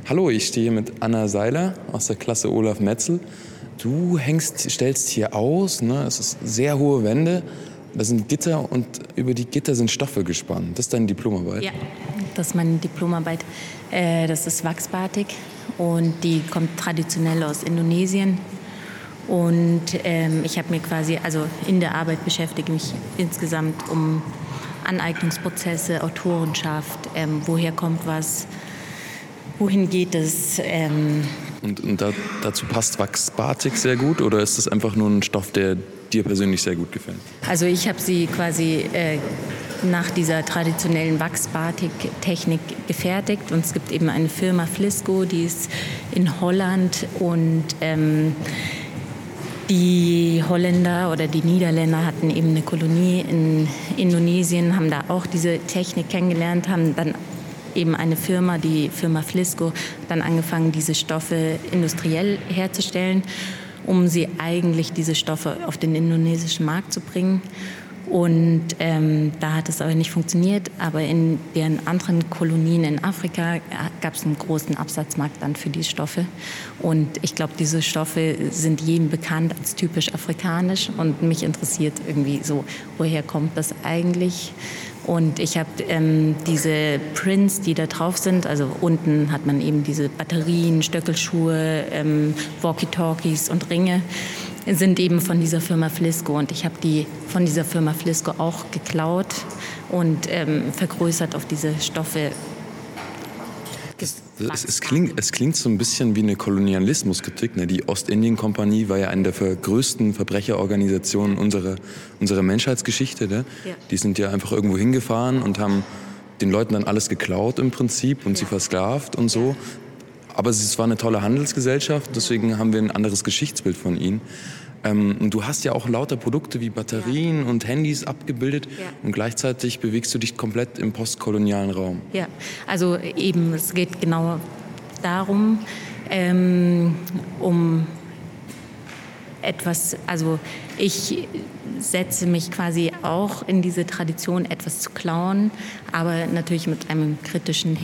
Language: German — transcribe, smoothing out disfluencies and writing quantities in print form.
Hallo, ich stehe hier mit Anna Seiler aus der Klasse Olaf Metzel. Du stellst hier aus, ne? Es ist sehr hohe Wände, da sind Gitter und über die Gitter sind Stoffe gespannt. Das ist deine Diplomarbeit? Ja, das ist meine Diplomarbeit. Das ist Wachsbatik und die kommt traditionell aus Indonesien. Und ich habe mir quasi, also in der Arbeit beschäftige mich insgesamt um Aneignungsprozesse, Autorenschaft, woher kommt was, wohin geht es. Und dazu passt Wachsbatik sehr gut oder ist das einfach nur ein Stoff, der dir persönlich sehr gut gefällt? Also ich habe sie quasi nach dieser traditionellen Wachsbatik-Technik gefertigt und es gibt eben eine Firma Flisco, die ist in Holland und die Holländer oder die Niederländer hatten eben eine Kolonie in Indonesien, haben da auch diese Technik kennengelernt, haben dann eben eine Firma, die Firma Flisco, dann angefangen, diese Stoffe industriell herzustellen, um sie eigentlich diese Stoffe auf den indonesischen Markt zu bringen. Und da hat es aber nicht funktioniert. Aber in deren anderen Kolonien in Afrika gab es einen großen Absatzmarkt dann für die Stoffe. Und ich glaube, diese Stoffe sind jedem bekannt als typisch afrikanisch. Und mich interessiert irgendwie so, woher kommt das eigentlich? Und ich habe diese Prints, die da drauf sind, also unten hat man eben diese Batterien, Stöckelschuhe, Walkie-Talkies und Ringe, sind eben von dieser Firma Flisco. Und ich habe die von dieser Firma Flisco auch geklaut und vergrößert auf diese Stoffe. Es klingt so ein bisschen wie eine Kolonialismuskritik. Ne? Die Ostindien-Kompanie war ja eine der größten Verbrecherorganisationen unserer Menschheitsgeschichte. Ne? Ja. Die sind ja einfach irgendwo hingefahren und haben den Leuten dann alles geklaut im Prinzip und sie versklavt und so. Aber es war eine tolle Handelsgesellschaft, deswegen haben wir ein anderes Geschichtsbild von ihnen. Und du hast ja auch lauter Produkte wie Batterien und Handys abgebildet und gleichzeitig bewegst du dich komplett im postkolonialen Raum. Ja, also eben, es geht genau darum, um etwas, also ich setze mich quasi auch in diese Tradition, etwas zu klauen, aber natürlich mit einem kritischen